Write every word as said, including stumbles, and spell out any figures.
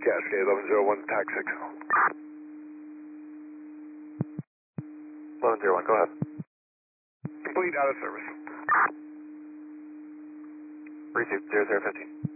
Cascade eleven zero one, tax six. eleven zero one, go ahead. Complete, out of service. Receive zero zero fifteen.